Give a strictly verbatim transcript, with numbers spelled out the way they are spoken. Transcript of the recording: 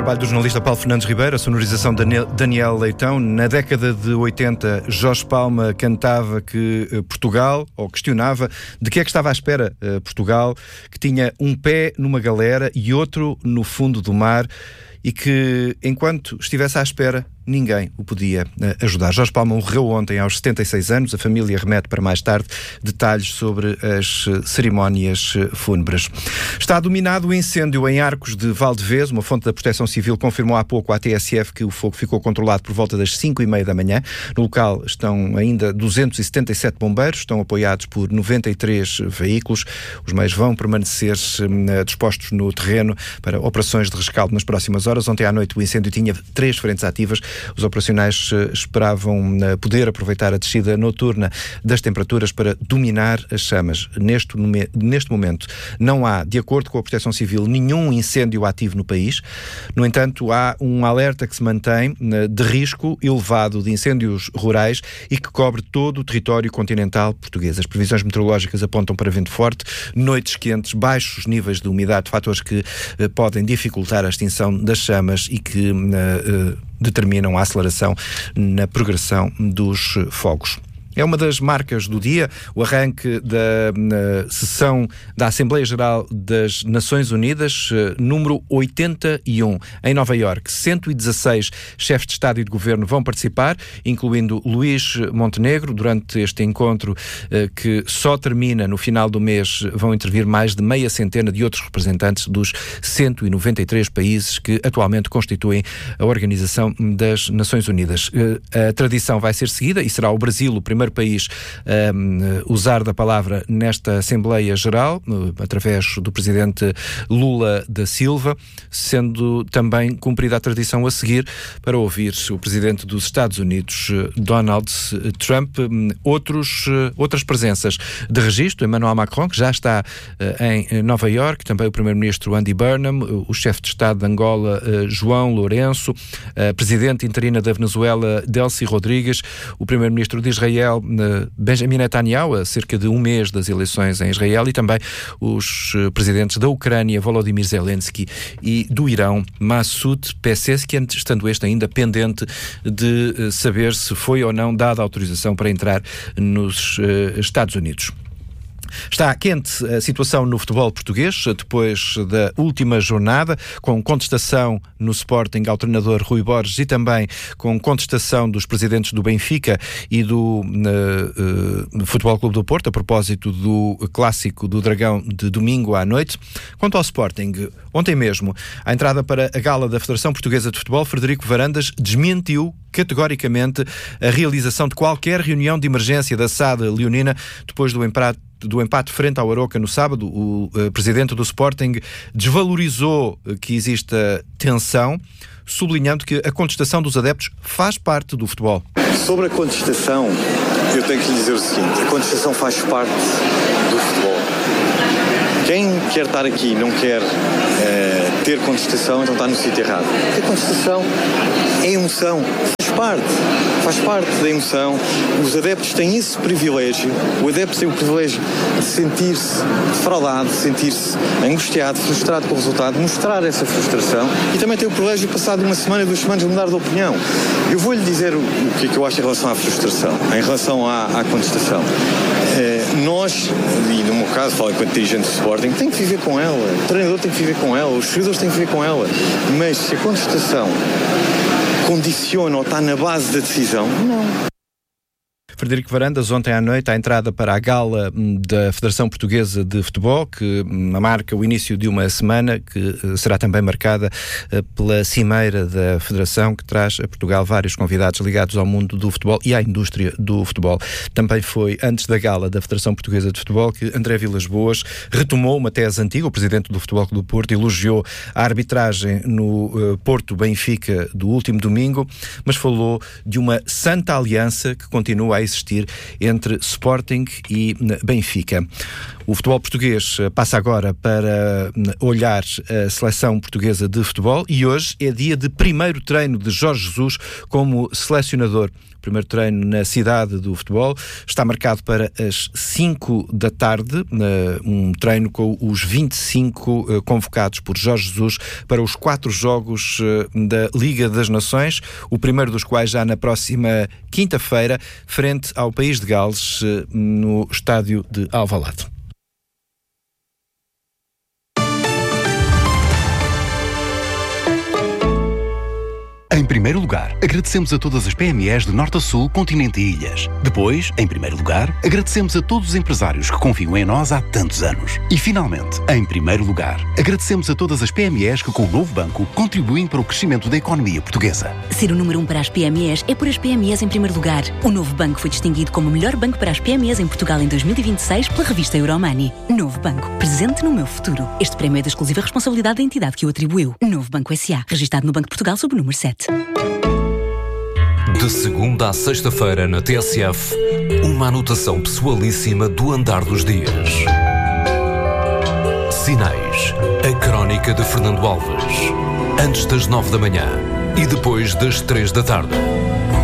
trabalho do jornalista Paulo Fernandes Ribeiro, a sonorização de Daniel Leitão. Na década de oitenta, Jorge Palma cantava que uh, Portugal, ou questionava de que é que estava à espera uh, Portugal, que tinha um pé numa galera e outro no fundo do mar, e que, enquanto estivesse à espera, ninguém o podia uh, ajudar. Jorge Palma morreu ontem aos setenta e seis anos. A família remete para mais tarde detalhes sobre as uh, cerimónias uh, fúnebres. Está dominado o incêndio em Arcos de Valdevez. Uma fonte da Proteção Civil confirmou há pouco à T S F que o fogo ficou controlado por volta das cinco e meia da manhã. No local estão ainda duzentos e setenta e sete bombeiros, estão apoiados por noventa e três veículos. Os meios vão permanecer uh, dispostos no terreno para operações de rescaldo nas próximas horas. Ontem à noite o incêndio tinha três frentes ativas. Os operacionais uh, esperavam uh, poder aproveitar a descida noturna das temperaturas para dominar as chamas. Neste, neste momento não há, de acordo com a Proteção Civil, nenhum incêndio ativo no país. No entanto, há um alerta que se mantém uh, de risco elevado de incêndios rurais e que cobre todo o território continental português. As previsões meteorológicas apontam para vento forte, noites quentes, baixos níveis de umidade, fatores que uh, podem dificultar a extinção das chamas e que uh, uh, determinam a aceleração na progressão dos fogos. É uma das marcas do dia, o arranque da uh, sessão da Assembleia Geral das Nações Unidas, uh, número oitenta e um, em Nova Iorque. cento e dezasseis chefes de Estado e de Governo vão participar, incluindo Luís Montenegro. Durante este encontro, uh, que só termina no final do mês, vão intervir mais de meia centena de outros representantes dos cento e noventa e três países que atualmente constituem a Organização das Nações Unidas. Uh, a tradição vai ser seguida e será o Brasil o primeiro país a um, usar da palavra nesta Assembleia Geral, uh, através do presidente Lula da Silva, sendo também cumprida a tradição a seguir para ouvir o presidente dos Estados Unidos, uh, Donald Trump. Um, outros, uh, outras presenças de registro: Emmanuel Macron, que já está uh, em Nova Iorque, também o primeiro-ministro Andy Burnham, uh, o chefe de Estado de Angola, uh, João Lourenço, a uh, presidente interina da Venezuela, Delcy Rodrigues, o primeiro-ministro de Israel, Benjamin Netanyahu, a cerca de um mês das eleições em Israel, e também os presidentes da Ucrânia, Volodymyr Zelensky, e do Irão, Massoud Pezeshkian, estando este ainda pendente de saber se foi ou não dada autorização para entrar nos uh, Estados Unidos. Está quente a situação no futebol português, depois da última jornada, com contestação no Sporting ao treinador Rui Borges e também com contestação dos presidentes do Benfica e do uh, uh, Futebol Clube do Porto, a propósito do clássico do Dragão de domingo à noite. Quanto ao Sporting, ontem mesmo, à entrada para a gala da Federação Portuguesa de Futebol, Frederico Varandas desmentiu categoricamente a realização de qualquer reunião de emergência da S A D leonina depois do empate do empate frente ao Aroca no sábado. O uh, presidente do Sporting desvalorizou uh, que exista tensão, sublinhando que a contestação dos adeptos faz parte do futebol. Sobre a contestação, eu tenho que lhe dizer o seguinte: a contestação faz parte do futebol. Quem quer estar aqui e não quer uh, ter contestação, então está no sítio errado. Porque a contestação é emoção, faz parte, faz parte da emoção. Os adeptos têm esse privilégio, o adepto tem o privilégio de sentir-se defraudado, de sentir-se angustiado, frustrado com o resultado, mostrar essa frustração, e também tem o privilégio de passar de uma semana, duas semanas, de mudar de opinião. Eu vou-lhe dizer o, o que é que eu acho em relação à frustração, em relação à, à contestação. Uh, nós, e no meu caso, falo enquanto dirigente do Sporting, tem que viver com ela, o treinador tem que viver com ela, os jogadores têm que viver com ela, mas se a contestação condiciona ou está na base da decisão, não. Frederico Varandas, ontem à noite, à entrada para a gala da Federação Portuguesa de Futebol, que marca o início de uma semana que será também marcada pela cimeira da Federação, que traz a Portugal vários convidados ligados ao mundo do futebol e à indústria do futebol. Também foi antes da gala da Federação Portuguesa de Futebol que André Vilas-Boas retomou uma tese antiga. O presidente do Futebol Clube do Porto elogiou a arbitragem no uh, Porto-Benfica do último domingo, mas falou de uma santa aliança que continua a existir entre Sporting e Benfica. O futebol português passa agora para olhar a seleção portuguesa de futebol e hoje é dia de primeiro treino de Jorge Jesus como selecionador. O primeiro treino na cidade do futebol. Está marcado para as cinco da tarde, um treino com os vinte e cinco convocados por Jorge Jesus para os quatro jogos da Liga das Nações, o primeiro dos quais já na próxima quinta-feira, frente ao País de Gales, no estádio de Alvalade. Em primeiro lugar, agradecemos a todas as P M Es de norte a sul, continente e ilhas. Depois, em primeiro lugar, agradecemos a todos os empresários que confiam em nós há tantos anos. E, finalmente, em primeiro lugar, agradecemos a todas as P M Es que, com o novo banco, contribuem para o crescimento da economia portuguesa. Ser o número um para as P M Es é por as P M Es em primeiro lugar. O novo banco foi distinguido como o melhor banco para as P M Es em Portugal em dois mil e vinte e seis pela revista Euromoney. Novo Banco, presente no meu futuro. Este prémio é da exclusiva responsabilidade da entidade que o atribuiu. Novo Banco S A, registado no Banco de Portugal sob o número sete. De segunda à sexta-feira na T S F, uma anotação pessoalíssima do andar dos dias. Sinais, a crónica de Fernando Alves. Antes das nove da manhã e depois das três da tarde.